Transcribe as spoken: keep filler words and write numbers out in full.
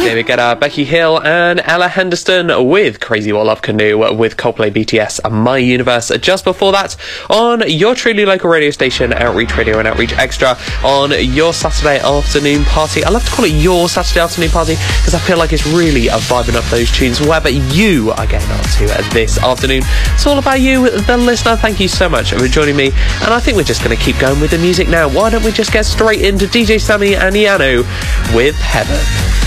David Guetta, Becky Hill and Ella Henderson with Crazy What Love Can Do with Coldplay, B T S and My Universe. Just before that, on your truly local radio station, Outreach Radio and Outreach Extra, on your Saturday afternoon party. I love to call it your Saturday afternoon party because I feel like it's really a vibing up those tunes, whatever you are getting up to this afternoon. It's all about you, the listener. Thank you so much for joining me, and I think we're just going to keep going with the music now. Why don't we just get straight into D J Sammy and Yano with Heaven.